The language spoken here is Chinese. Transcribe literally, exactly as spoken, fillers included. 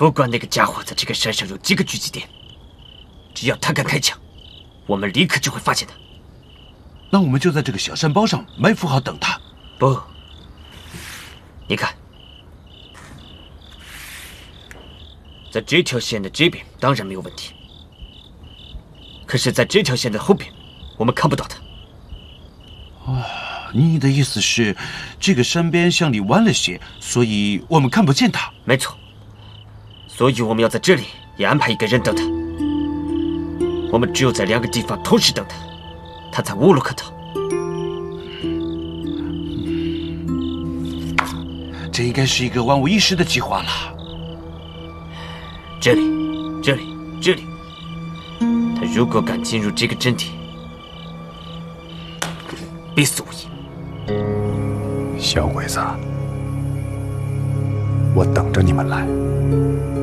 不管那个家伙在这个山上有几个狙击点，只要他敢开枪，我们立刻就会发现他。 那我们就在这个小山包上埋伏好等他。 不，你看，在这条线的这边当然没有问题，可是在这条线的后边，我们看不到他。 哦，你的意思是，这个山边向里弯了些，所以我们看不见他？ 没错，所以我们要在这里也安排一个人等他。我们只有在两个地方同时等他，他才无路可逃。 这应该是一个万无一失的计划了。 这里，这里，这里。他如果敢进入这个阵地，必死无疑。 小鬼子，我等着你们来。